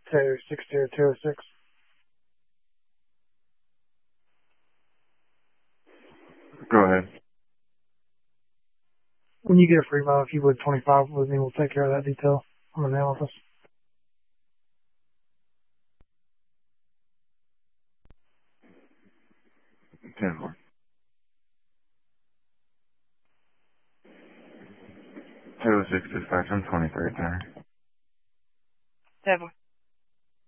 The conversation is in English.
to 60206. Go ahead. When you get a free mile, if you would 25 with me, we'll take care of that detail on the mail office. 10 more. 206 dispatch, I'm 23 there. 7.